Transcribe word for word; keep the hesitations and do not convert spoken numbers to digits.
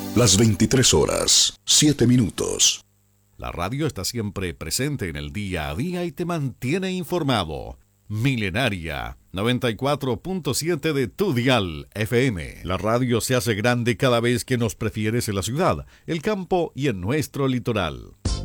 Las veintitrés horas, siete minutos. La radio está siempre presente en el día a día y te mantiene informado. Milenaria, noventa y cuatro punto siete de tu dial F M. La radio se hace grande cada vez que nos prefieres en la ciudad, el campo y en nuestro litoral.